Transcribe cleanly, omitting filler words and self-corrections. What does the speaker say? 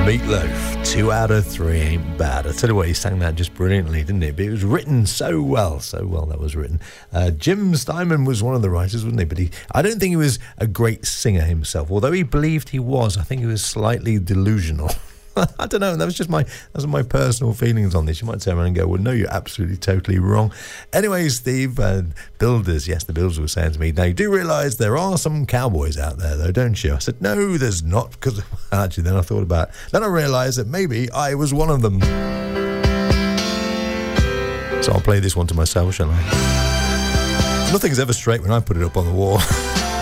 Meatloaf, 2 out of 3 ain't bad. I tell you what, he sang that just brilliantly, didn't he? But it was written so well that was written. Jim Steinman was one of the writers, wasn't he? But I don't think he was a great singer himself. Although he believed he was, I think he was slightly delusional. I don't know. Those are my personal feelings on this. You might turn around and go, well, no, you're absolutely, totally wrong. Anyway, Steve, Builders, yes, the Builders were saying to me, now you do realise there are some cowboys out there, though, don't you? I said, no, there's not, because actually then I thought about it. Then I realised that maybe I was one of them. So I'll play this one to myself, shall I? Nothing's ever straight when I put it up on the wall.